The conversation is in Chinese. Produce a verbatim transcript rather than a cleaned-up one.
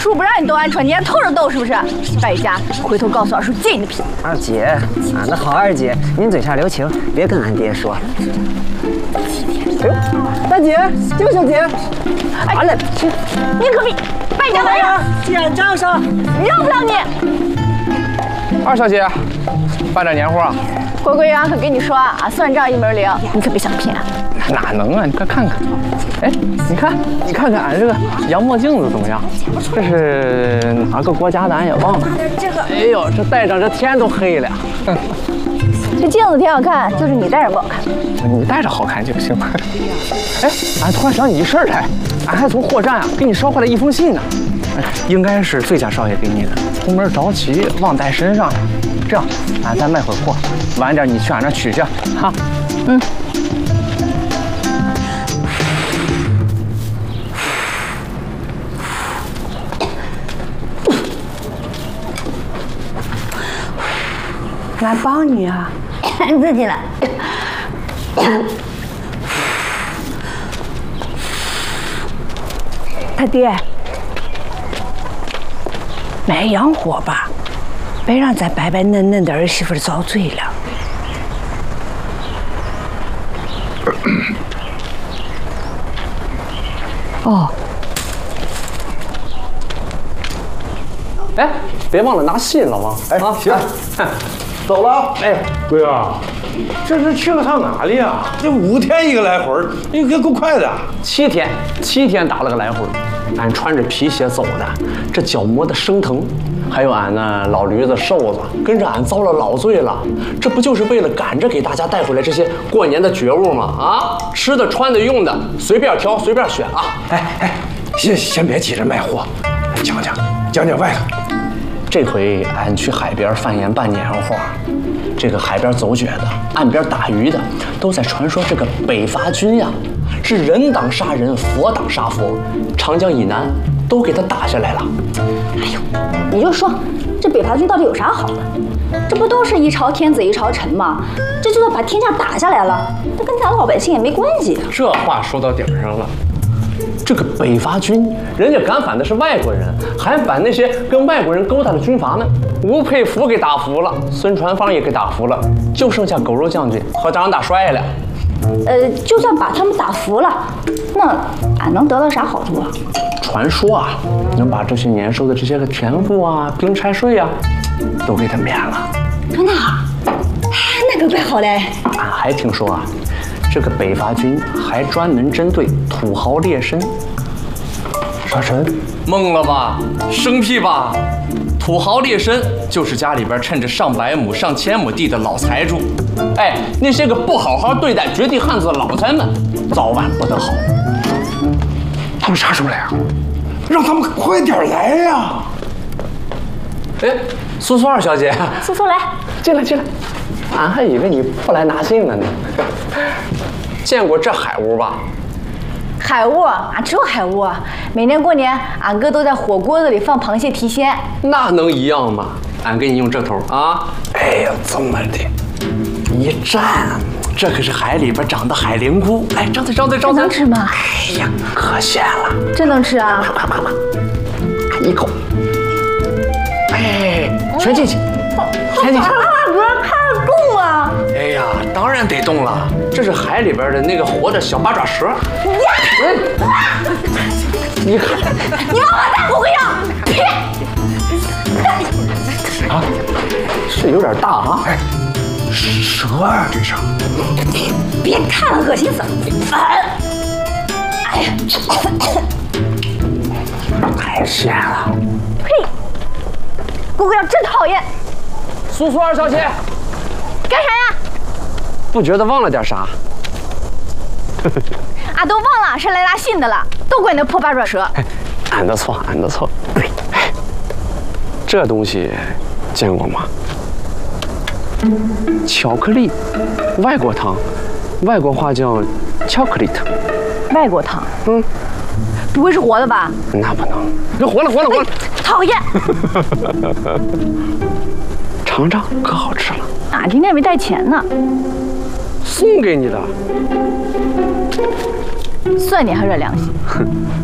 叔不让你逗俺穿，你还偷着逗是不是？败家，回头告诉二叔借你的皮。 二姐，俺的好二姐，您嘴下留情，别跟俺爹说。哎呦，大姐，这个小姐， 完了，你可比败家来呀！ 见账上， 让不让你？ 二小姐，办点年货啊？ 乖乖，俺可跟你说啊，俺算账一门灵，你可别想骗。 哪能啊？你快看看，哎，你看，你看看俺这个洋墨镜子怎么样？这是哪个国家的俺也忘了。 这个， 哎呦，这戴上这天都黑了。 这镜子挺好看，就是你戴着不好看。 你戴着好看就行了。哎，俺突然想起一事儿来，俺还从货站啊给你捎回来一封信呢。哎，应该是醉家少爷给你的，出门着急忘带身上了。这样，俺再卖会货，晚点你去俺那取去，哈。 嗯。 来帮你啊， 你自己来。 他爹，买洋货吧，别让咱白白嫩嫩的儿媳妇遭罪了。哦， 哎，别忘了拿信了吗？ 哎， 啊， 行，走了啊。 哎， 贵啊，这是去了趟哪里啊？这五天一个来回，你可够快的。 七天，七天打了个来回，俺穿着皮鞋走的，这脚磨得生疼。还有俺那老驴子瘦子跟着俺遭了老罪了，这不就是为了赶着给大家带回来这些过年的觉悟吗？啊，吃的、穿的、用的，随便挑，随便选啊！ 哎哎，先先别急着卖货，讲讲讲讲外头。 这回俺去海边贩盐办年货，这个海边走穴的、岸边打鱼的，都在传说这个北伐军呀，是人挡杀人，佛挡杀佛，长江以南都给他打下来了。 哎呦，你就说这北伐军到底有啥好的？这不都是一朝天子一朝臣吗？这就算把天下打下来了，那跟咱老百姓也没关系。 这话说到顶上了。这个北伐军，人家敢反的是外国人，还反那些跟外国人勾搭的军阀们。吴佩孚给打服了，孙传芳也给打服了，就剩下狗肉将军和张大帅了。 呃，就算把他们打服了，那俺能得到啥好处啊？ 传说啊，能把这些年收的这些个田赋啊、兵差税啊，都给他免了。 真的？那可怪好嘞！ 俺还听说啊，这个北伐军还专门针对土豪劣绅。 啥神？ 懵了吧？生僻吧？土豪劣绅就是家里边趁着上百亩、上千亩地的老财主。哎，那些个不好好对待绝地汉子的老财们，早晚不得好。 他们啥时候来啊？让他们快点来呀！ 哎，苏苏二小姐， 苏苏来， 进来进来。俺还以为你不来拿信了呢。见过这海屋吧？ 海屋，俺知道海屋。每年过年，俺哥都在火锅子里放螃蟹提鲜。 那能一样吗？俺给你用这头啊！ 哎呀，这么的， 一蘸，这可是海里边长的海灵菇。哎，张嘴张嘴张嘴， 能吃吗？ 哎呀，可鲜了！ 真能吃啊！ 快快快，一口，哎，全进去，全进去。 哥，看着动啊！ 哎呀，当然得动了，这是海里边的那个活的小八爪蛇。你看， 你往我大骨灰上撇！ 啊，是有点大啊。 哎，蛇啊，这是。 别看了，恶心死了！烦！哎呀， 太鲜了！ 呸！姑姑要真讨厌！ 苏苏二小姐， 干啥呀？ 不觉得忘了点啥？ 俺都忘了是来拿信的了，都怪那破八爪蛇。 俺的错，俺的错。哎，这东西见过吗？巧克力，外国糖，外国话叫 chocolate。 外国糖？ 嗯， 不会是活的吧？ 那不能，这活了，活了，活了！ 讨厌！ 尝尝，可好吃了。 俺今天没带钱呢， 送给你的。 算你还有点良心。